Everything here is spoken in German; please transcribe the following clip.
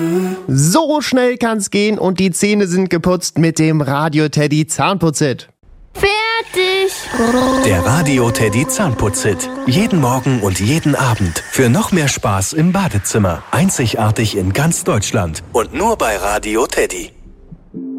So schnell kann's gehen und die Zähne sind geputzt mit dem Radio Teddy Zahnputz-Hit. Fertig! Der Radio Teddy Zahnputz-Hit. Jeden Morgen und jeden Abend. Für noch mehr Spaß im Badezimmer. Einzigartig in ganz Deutschland. Und nur bei Radio Teddy.